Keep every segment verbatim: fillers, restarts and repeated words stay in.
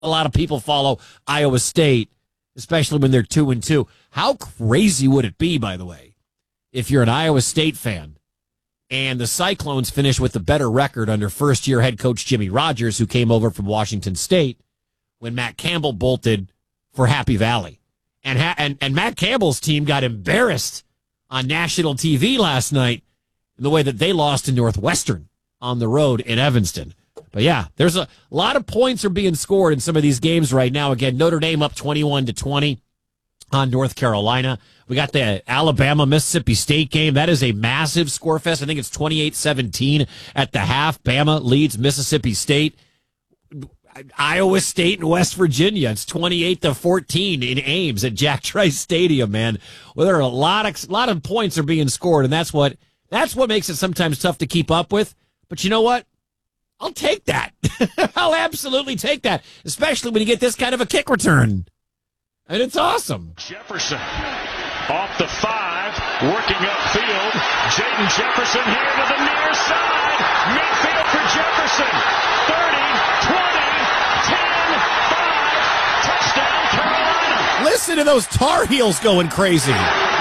a lot of people follow Iowa State, especially when they're two and two. How crazy would it be, by the way, if you're an Iowa State fan and the Cyclones finish with a better record under first-year head coach Jimmy Rogers, who came over from Washington State when Matt Campbell bolted for Happy Valley. And, ha- and, and Matt Campbell's team got embarrassed on national T V last night in the way that they lost to Northwestern on the road in Evanston. But yeah, there's a lot of points are being scored in some of these games right now. Again, Notre Dame up twenty-one to twenty on North Carolina. We got the Alabama-Mississippi State game. That is a massive score fest. I think it's twenty-eight seventeen at the half. Bama leads Mississippi State. Iowa State and West Virginia. It's twenty-eight to fourteen in Ames at Jack Trice Stadium, man. Well, there are a lot of a lot of points are being scored, and that's what that's what makes it sometimes tough to keep up with. But you know what? I'll take that. I'll absolutely take that, especially when you get this kind of a kick return. And it's awesome. Jefferson off the five, working upfield. Jaden Jefferson here to the near side. Midfield for Jefferson. thirty, twenty, ten, five. Touchdown, Carolina. Listen to those Tar Heels going crazy.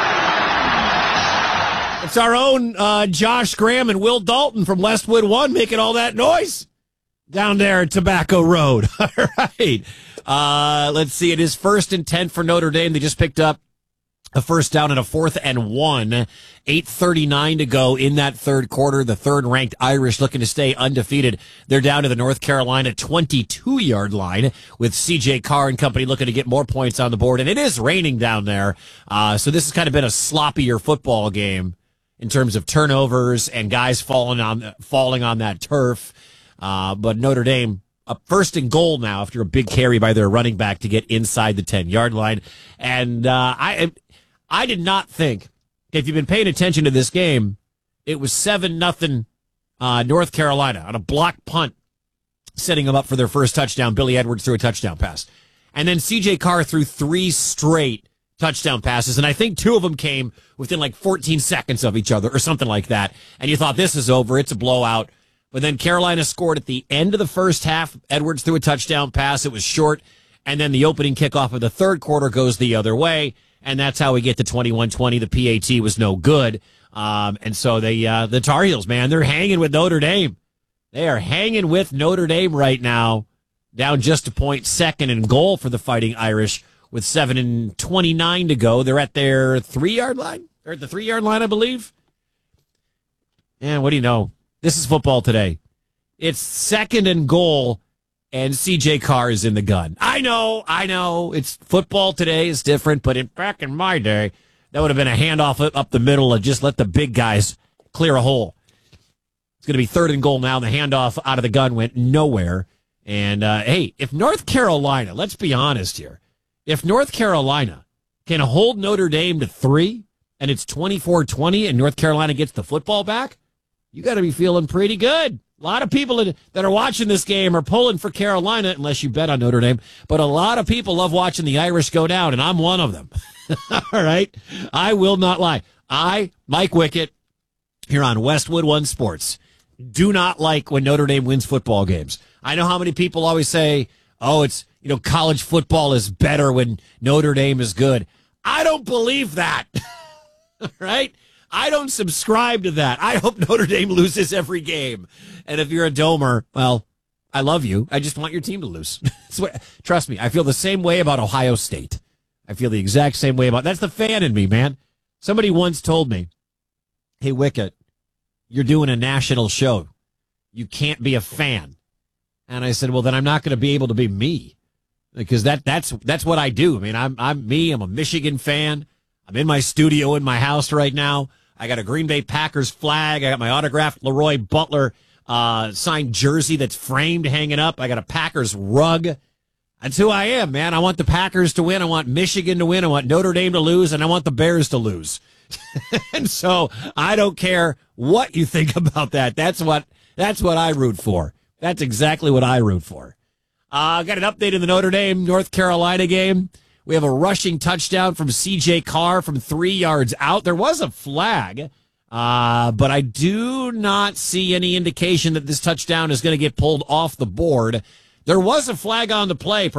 It's our own uh, Josh Graham and Will Dalton from Westwood One making all that noise down there at Tobacco Road. All right. Uh, let's see. It is first and ten for Notre Dame. They just picked up a first down and a fourth and one. eight thirty-nine to go in that third quarter. The third-ranked Irish looking to stay undefeated. They're down to the North Carolina twenty-two-yard line with C J Carr and company looking to get more points on the board. And it is raining down there. Uh, so this has kind of been a sloppier football game in terms of turnovers and guys falling on falling on that turf. Uh, but Notre Dame up first and goal now after a big carry by their running back to get inside the ten-yard line. And uh, I I did not think, if you've been paying attention to this game, it was seven nothing uh, North Carolina on a block punt, setting them up for their first touchdown. Billy Edwards threw a touchdown pass. And then C J Carr threw three straight touchdown passes, and I think two of them came within like fourteen seconds of each other or something like that. And you thought, this is over, it's a blowout. But then Carolina scored at the end of the first half. Edwards threw a touchdown pass. It was short. And then the opening kickoff of the third quarter goes the other way. And that's how we get to twenty-one twenty. The P A T was no good. Um, and so they, uh, the Tar Heels, man, they're hanging with Notre Dame. They are hanging with Notre Dame right now, down just a point, second and goal for the Fighting Irish with seven and twenty-nine to go. They're at their three-yard line. They're at the three-yard line, I believe. And what do you know? This is football today. It's second and goal, and C J Carr is in the gun. I know, I know. It's football today. It's different, but in, back in my day, that would have been a handoff up the middle and just let the big guys clear a hole. It's going to be third and goal now. The handoff out of the gun went nowhere. And, uh, hey, if North Carolina, let's be honest here, if North Carolina can hold Notre Dame to three, and it's twenty-four twenty, and North Carolina gets the football back, you got to be feeling pretty good. A lot of people that are watching this game are pulling for Carolina, unless you bet on Notre Dame. But a lot of people love watching the Irish go down, and I'm one of them. All right? I will not lie. I, Mike Wickett, here on Westwood One Sports, do not like when Notre Dame wins football games. I know how many people always say, oh, it's, you know, college football is better when Notre Dame is good. I don't believe that. Right? I don't subscribe to that. I hope Notre Dame loses every game. And if you're a Domer, well, I love you. I just want your team to lose. Trust me, I feel the same way about Ohio State. I feel the exact same way about, that's the fan in me, man. Somebody once told me, hey, Wickett, you're doing a national show. You can't be a fan. And I said, well, then I'm not going to be able to be me, because that that's that's what I do. I mean, I'm I'm me. I'm a Michigan fan. I'm in my studio in my house right now. I got a Green Bay Packers flag. I got my autographed Leroy Butler uh, signed jersey that's framed hanging up. I got a Packers rug. That's who I am, man. I want the Packers to win. I want Michigan to win. I want Notre Dame to lose, and I want the Bears to lose. And so I don't care what you think about that. That's what that's what I root for. That's exactly what I root for. I uh, got an update in the Notre Dame North Carolina game. We have a rushing touchdown from C J Carr from three yards out. There was a flag, uh, but I do not see any indication that this touchdown is going to get pulled off the board. There was a flag on the play.